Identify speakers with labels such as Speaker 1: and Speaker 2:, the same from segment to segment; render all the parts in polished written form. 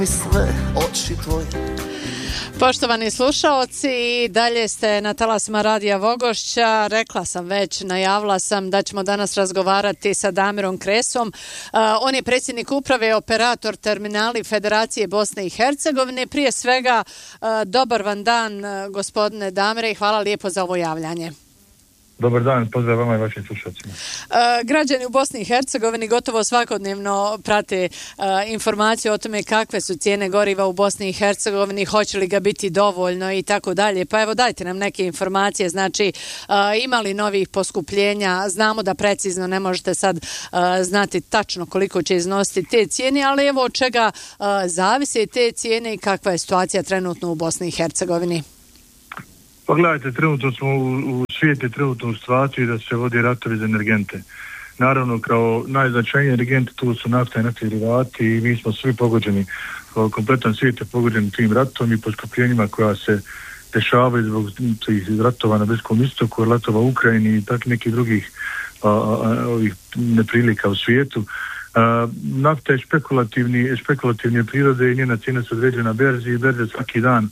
Speaker 1: Sve oči tvoje.
Speaker 2: Poštovani slušaoci, dalje ste na talasima Radija Vogošća. Rekla sam već, najavila sam da ćemo danas razgovarati sa Damirom Kresom. On je predsjednik uprave, operator terminali Federacije Bosne i Hercegovine. Prije svega, dobar vam dan, gospodine Damire, i hvala lijepo za ovo javljanje.
Speaker 3: Dobar dan, pozdrav vama i vašim slušalcima.
Speaker 2: Građani u Bosni i Hercegovini gotovo svakodnevno prate informacije o tome kakve su cijene goriva u Bosni i Hercegovini, hoće li ga biti dovoljno i tako dalje. Pa evo, dajte nam neke informacije, znači ima li novih poskupljenja? Znamo da precizno ne možete sad znati tačno koliko će iznositi te cijene, ali evo od čega zavise te cijene i kakva je situacija trenutno u Bosni i Hercegovini?
Speaker 3: Pa gledajte, trenutno smo u svijetu trenutno u situaciji da se vodi ratovi za energente. Naravno, kao najznačajniji energenti tu su nafta i naftni derivati i mi smo svi pogođeni, kompletan svijet je pogođen tim ratom i poskupljenjima koja se dešavaju zbog tih ratova na Bliskom istoku, ratova u Ukrajini i tako nekih drugih ovih neprilika u svijetu. Nafta je špekulativne prirode i njena cijena se određuje na berzi i berze svaki dan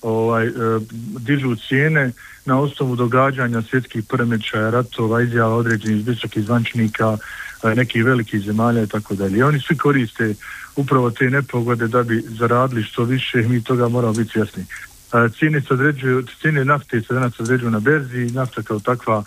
Speaker 3: dižu cijene na osnovu događanja svjetskih poremećaja, ratova, izjava određenih visokih zvančnika, nekih velikih zemalja i tako dalje. I oni svi koriste upravo te nepogode da bi zaradili što više, mi toga moramo biti svjesni. Cijene nafte se danas određuju na berzi i nafta kao takva,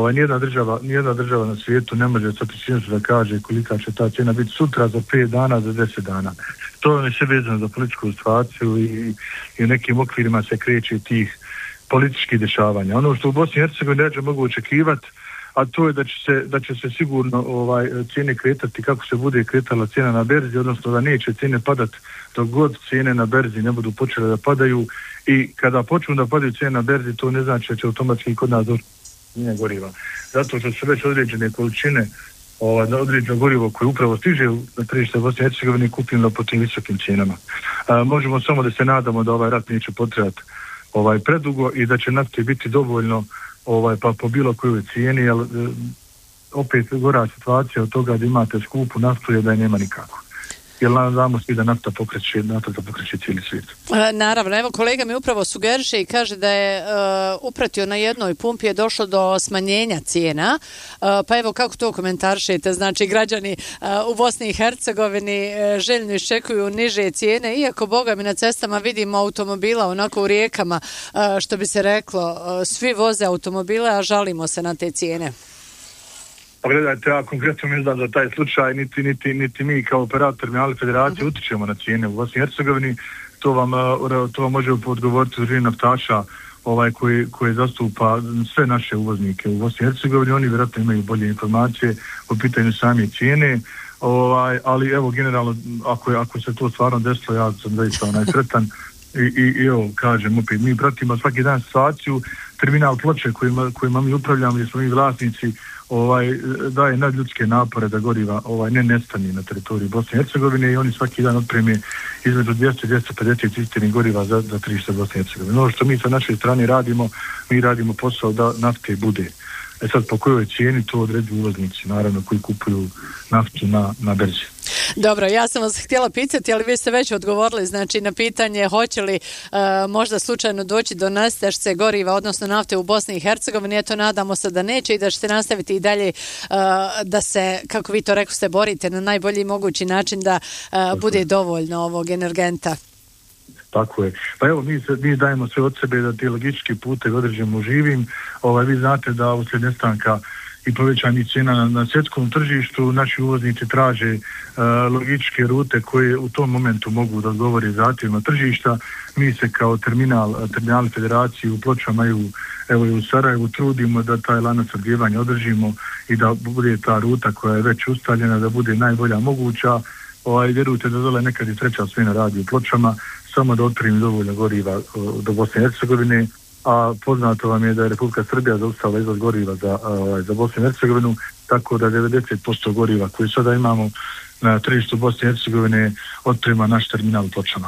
Speaker 3: nijedna država na svijetu ne može sa preciznostću da kaže kolika će ta cijena biti sutra, za 5 dana, za 10 dana. To je sve vezano za političku situaciju i u nekim okvirima se kreće tih političkih dešavanja. Ono što u Bosni i Hercegovini neće mogu očekivati, a to je da će se sigurno cijene kretati kako se bude kretala cijena na berzi, odnosno da neće cijene padati dok god cijene na berzi ne budu počele da padaju, i kada počnu da padaju cijene na berzi, to ne znači da će automatski kod nas doći goriva. Zato što su već određene količine određeno gorivo koje upravo stiže na tržište Bosne i Hercegovine kupljeno po tim visokim cijenama. Možemo samo da se nadamo da ovaj rat neće potrajati predugo i da će nafte biti dovoljno pa po bilo kojoj cijeni, jer opet gora situacija od toga da imate skupu naftu je da je nema nikako. Jer znamo svi da nafta pokreće cijeli svijet.
Speaker 2: Naravno, evo kolega mi upravo sugeriše i kaže da je upratio na jednoj pumpi je došlo do smanjenja cijena, pa evo kako to komentarišete, znači građani u Bosni i Hercegovini željno iščekuju niže cijene, iako boga mi na cestama vidimo automobila onako u rijekama, što bi se reklo, svi voze automobile, a žalimo se na te cijene.
Speaker 3: Pa gledajte, ja konkretno ne znam za taj slučaj, niti mi kao operator terminali Federacije utičemo na cijene u Bosni i Hercegovini. To vam može odgovoriti udruženje naftaša koji zastupa sve naše uvoznike u Bosni i Hercegovini. Oni vjerojatno imaju bolje informacije o pitanju same cijene, ali evo generalno ako se to stvarno desilo, ja sam zaista sretan i evo kažem opet, mi pratimo svaki dan situaciju. Terminal Ploče kojima mi upravljamo, gdje smo mi vlasnici, daje nadljudske napore da goriva ne nestane na teritoriji Bosne i Hercegovine i oni svaki dan otpreme između 200 i 250 cisterni goriva za tržište Bosne i Hercegovine. Ono što mi sa naše strane radimo, mi radimo posao da nafte bude. Sad po kojoj cijeni to određuju uvoznici, naravno, koji kupuju naftu na berzi.
Speaker 2: Dobro, ja sam vas htjela pitati, ali vi ste već odgovorili, znači na pitanje hoće li možda slučajno doći do nestašice goriva, odnosno nafte u Bosni i Hercegovini. Eto, nadamo se da neće i da ćete nastaviti i dalje da se, kako vi to rekoste, borite na najbolji mogući način da bude dovoljno ovog energenta.
Speaker 3: Tako je. Pa evo, mi dajemo sve od sebe da te logistički putevi određemo živim. Vi znate da uslijed nestanka i povećanih cijena na svjetskom tržištu naši uvoznici traže logističke rute koje u tom momentu mogu da odgovore zahtjevima tržišta. Mi se kao terminali Federacije u Pločama i u Sarajevu trudimo da taj lanac snabdijevanja održimo i da bude ta ruta koja je već ustaljena, da bude najbolja moguća. Vjerujte da dole nekad i treća smjena radi u Pločama, samo da otprimi dovoljno goriva do Bosne i Hercegovine, a poznato vam je da je Republika Srbija zaustavila izvoz goriva za Bosnu i Hercegovinu, tako da 90% goriva koje sada imamo na tržištu Bosne i Hercegovine otprima naš terminal u Pločama.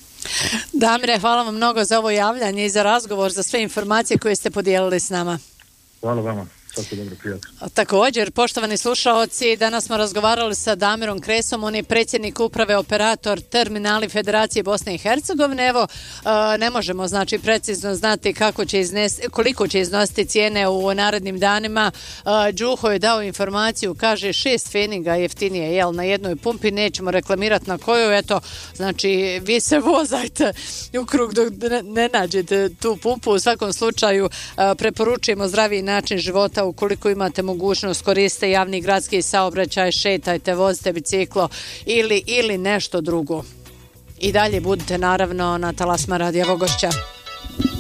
Speaker 2: Damire, hvala vam mnogo za ovo javljanje i za razgovor, za sve informacije koje ste podijelili s nama.
Speaker 3: Hvala vama. svako dobro, prijatno.
Speaker 2: Također, poštovani slušaoci, danas smo razgovarali sa Damirom Kresom, on je predsjednik uprave operator terminali Federacije Bosne i Hercegovine. Evo, ne možemo znači precizno znati koliko će iznositi cijene u narednim danima. Đuho je dao informaciju, kaže 6 feninga jeftinije, na jednoj pumpi, nećemo reklamirati na koju, eto, znači vi se vozajte u krug dok ne nađete tu pumpu. U svakom slučaju preporučujemo zdraviji način života, ukoliko imate mogućnost koristite javni gradski saobraćaj, šetajte, vozite biciklo ili nešto drugo. I dalje budite naravno na talasma Radija Vogošća.